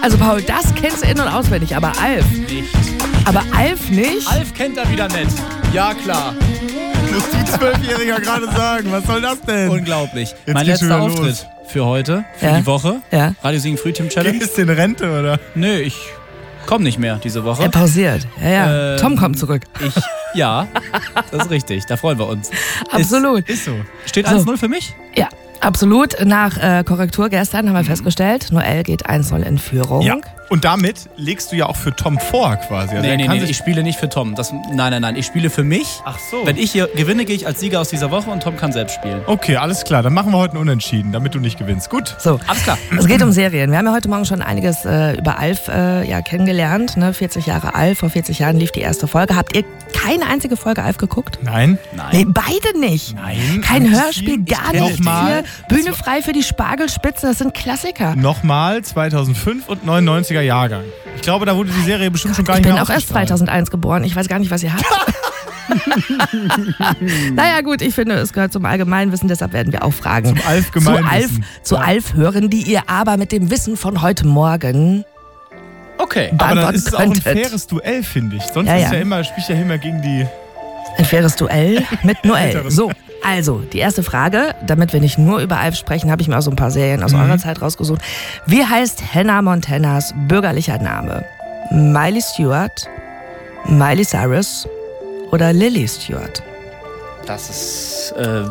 Also Paul, das kennst du in- und auswendig, aber Alf. Nicht. Aber Alf nicht? Alf kennt er wieder nicht. Ja, klar. Musst du 12-Jähriger gerade sagen. Was soll das denn? Unglaublich. Jetzt Mein geht's letzter wieder Auftritt los. für heute, für Ja. die Woche. Ja. Radio Singen Free Team Challenge. Gehst du in Rente, oder? Nö, ich komme nicht mehr diese Woche. Er pausiert. Ja. Tom kommt zurück. Ja, das ist richtig. Da freuen wir uns. Absolut. Ist so. Steht So. 1-0 für mich? Ja, absolut. Nach Korrektur gestern haben wir festgestellt, Noel geht 1-0 in Führung. Ja. Und damit legst du ja auch für Tom vor, quasi. Also er Nee, kann sich- ich spiele nicht für Tom. Nein, ich spiele für mich. Ach so. Wenn ich hier gewinne, gehe ich als Sieger aus dieser Woche und Tom kann selbst spielen. Okay, alles klar. Dann machen wir heute einen Unentschieden, damit du nicht gewinnst. Gut. So, Alles klar. es geht um Serien. Wir haben ja heute Morgen schon einiges über Alf kennengelernt. Ne? 40 Jahre Alf, vor 40 Jahren lief die erste Folge. Habt ihr keine einzige Folge Alf geguckt? Nein. Nee, beide nicht. Nein. Kein Hörspiel, gar kenn nichts. nochmal. Hier, Bühne frei für die Spargelspitze, das sind Klassiker. Nochmal 2005 und 99er Jahrgang. Ich glaube, da wurde die Serie bestimmt schon gar Ich nicht bin mehr auch erst ausgestrahlt. 2001 geboren. Ich weiß gar nicht, was ihr habt. Naja gut, ich finde, es gehört zum Allgemeinwissen, deshalb werden wir auch fragen. Zum Allgemeinwissen. Zu Alf hören, die ihr aber mit dem Wissen von heute Morgen Okay. Aber dann beantworten ist es auch ein könntet. faires Duell, finde ich. Sonst Ja, ist ja. ja immer, spielt ja immer gegen die... Ein faires Duell mit Noel. Älteren. So, also, die erste Frage, damit wir nicht nur über Alf sprechen, habe ich mir auch so ein paar Serien aus eurer Zeit rausgesucht. Wie heißt Hannah Montanas bürgerlicher Name? Miley Stewart, Miley Cyrus oder Lily Stewart? Das ist.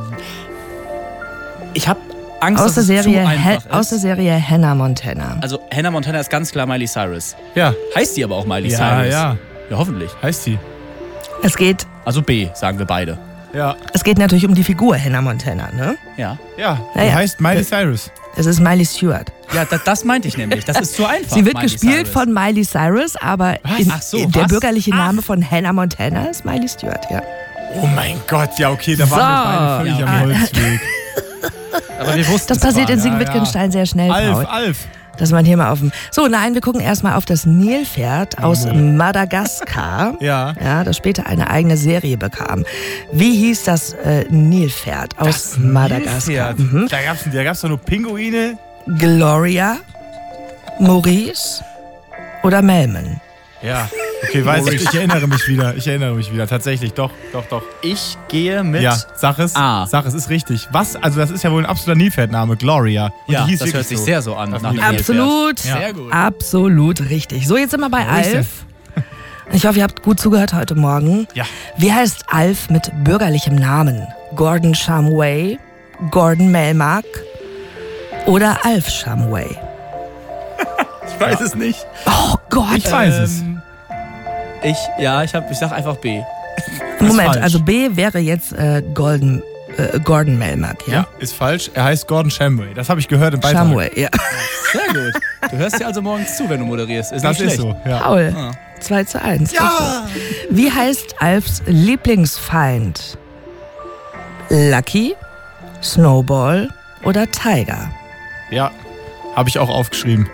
Ich habe Angst, Aus der, dass es Serie zu einfach aus der ist. Serie Hannah Montana. Also Hannah Montana ist ganz klar Miley Cyrus. Ja, Heißt die aber auch Miley ja, Cyrus? ja. Ja, hoffentlich. Heißt die. Es geht Also B, sagen wir beide. Ja. natürlich um die Figur Hannah Montana, ne? Ja. Ja, Ja, die ja. heißt Miley Cyrus. Es ist Miley Stewart. Ja, das meinte ich nämlich. Das ist zu einfach. Sie wird Miley gespielt Cyrus. von Miley Cyrus, aber Ach so, der was? bürgerliche Name von Hannah Montana ist Miley Stewart, ja. Oh mein Gott, ja okay, da waren wir beide völlig Ja, am Holzweg. Aber wir wussten Das passiert in ja, Sing-Wittgenstein sehr schnell, Paul. Alf. Dass man hier mal auf dem... So, nein, wir gucken erstmal auf das Nilpferd aus Madagaskar. Ja. Ja, das später eine eigene Serie bekam. Wie hieß das Nilpferd aus Madagaskar? Mhm. Da gab's doch nur Pinguine. Gloria, Maurice oder Melman? Ja. Okay, weiß ich erinnere mich wieder. Tatsächlich, doch. Ich gehe mit. Ja, sag es. A. Sag es, ist richtig. Was? Also das ist ja wohl ein absoluter Nilpferdname, Gloria. Und Ja, die hieß das hört wirklich sich sehr so an. Das Nach einem Nilpferd. Absolut. Nilpferd. Sehr gut. Absolut richtig. So, jetzt sind wir bei Maurice. Alf. Ich hoffe, ihr habt gut zugehört heute Morgen. Ja. Wie heißt Alf mit bürgerlichem Namen? Gordon Shumway, Gordon Melmark oder Alf Shumway? Ich weiß es nicht. Oh Gott. Ich weiß es. Ich sag einfach B. Moment, falsch. also B wäre jetzt Gordon Melmark, ja? Ja, ist falsch. Er heißt Gordon Shumway. Das habe ich gehört im Beitrag. Shumway, ja. Sehr gut. Du hörst dir also morgens zu, wenn du moderierst. Ist Das nicht ist schlecht. so, ja. Paul, Ah. 2:1. Ja! Wie heißt Alfs Lieblingsfeind? Lucky, Snowball oder Tiger? Ja, habe ich auch aufgeschrieben.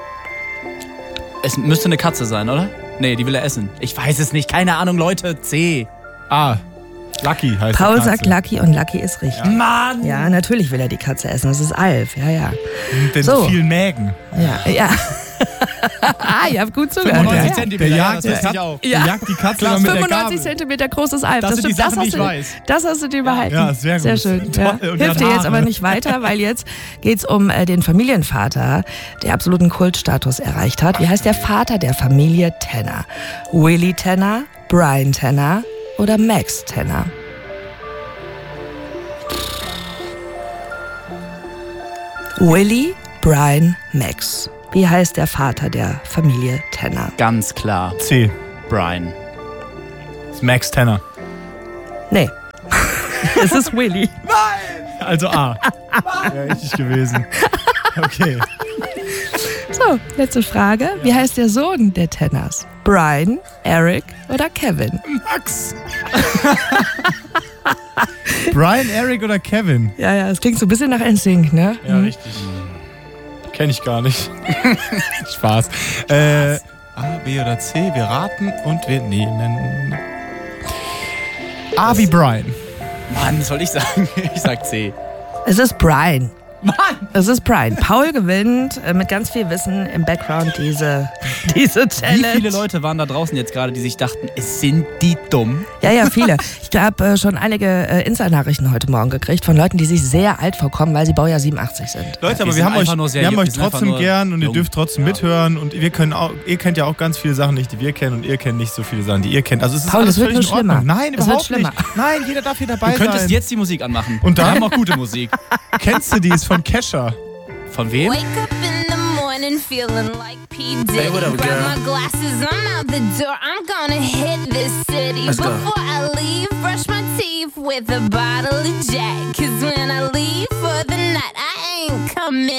Es müsste eine Katze sein, oder? Nee, die will er essen. Ich weiß es nicht. Keine Ahnung, Leute. C. Lucky heißt Paul die Katze. sagt Lucky und Lucky ist richtig. Mann! Ja, natürlich will er die Katze essen. Das ist Alf, ja. Mit den So. vielen Mägen. Ja. Ihr habt gut zugehört. 95 Ja. Zentimeter, Der ja, jagt, das wusste ich auch. der jagt die Katze immer mit der 95 Gabel. Zentimeter großes Alf. Das sind die Sachen, die ich du, weiß. das hast du dir behalten. Ja, sehr gut. Sehr schön. Ja. Toll. Und der Hilft hat dir jetzt Haare. aber nicht weiter, weil jetzt geht's um den Familienvater, der absoluten Kultstatus erreicht hat. Wie heißt der Vater der Familie Tanner? Willie Tanner, Brian Tanner oder Max Tanner? Willie, Brian, Max. Wie heißt der Vater der Familie Tanner? Ganz klar. C. Brian. Das ist Max Tanner. Nee. Es ist Willie. Also A. Ja, richtig gewesen. Okay. So, letzte Frage. Wie heißt der Sohn der Tanners? Brian, Eric oder Kevin? Max. Brian, Eric oder Kevin? Ja, das klingt so ein bisschen nach NSYNC, ne? Ja, richtig. Kenn ich gar nicht. Spaß. A, B oder C, wir raten und wir nehmen A wie Brian. Mann, soll ich sagen? Ich sag C. Es ist Brian. Mann! Es ist Pride. Paul gewinnt mit ganz viel Wissen im Background diese Challenge. Wie viele Leute waren da draußen jetzt gerade, die sich dachten, sind die dumm? Ja, viele. Ich habe schon einige Insta-Nachrichten heute Morgen gekriegt von Leuten, die sich sehr alt vorkommen, weil sie Baujahr 87 sind. Leute, aber Wir wir haben sind euch trotzdem nur gern und ihr jung. dürft trotzdem mithören und ihr kennt ja auch ganz viele Sachen nicht, die wir kennen und ihr kennt nicht so viele Sachen, die ihr kennt. Also es ist Paul, alles es wird völlig nur in Ordnung. schlimmer. Nein, Es wird überhaupt schlimmer. nicht. Nein, jeder darf hier dabei Du könntest sein. jetzt die Musik anmachen. Und dann? Wir haben auch gute Musik. Kennst du die? Ist von Kesha. Von wem? Wake up in the morning feeling like P. Diddy. Hey, what up, Grab girl? my glasses, I'm out the door. I'm gonna hit this city. Let's go. Before I leave, brush my teeth with a bottle of Jack. 'Cause when I leave for the night, I ain't coming